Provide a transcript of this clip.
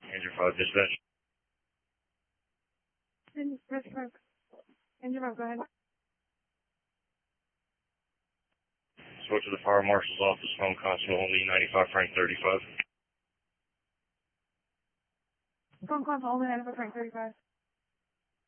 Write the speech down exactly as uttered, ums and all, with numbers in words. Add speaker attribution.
Speaker 1: Andrew five dispatch.
Speaker 2: Andrew five. Andrew five, go ahead.
Speaker 1: Spoke to the fire marshal's office, home constable only ninety-five Frank thirty-five.
Speaker 2: Phone call only ninety-five Frank thirty-five.